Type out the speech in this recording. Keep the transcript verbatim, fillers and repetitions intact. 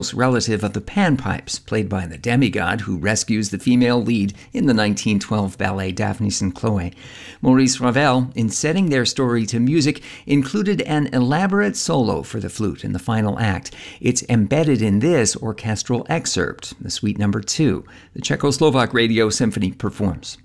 relative of the panpipes, played by the demigod who rescues the female lead in the nineteen twelve ballet Daphnis and Chloe. Maurice Ravel, in setting their story to music, included an elaborate solo for the flute in the final act. It's embedded in this orchestral excerpt, the Suite Number Two. The Czechoslovak Radio Symphony performs.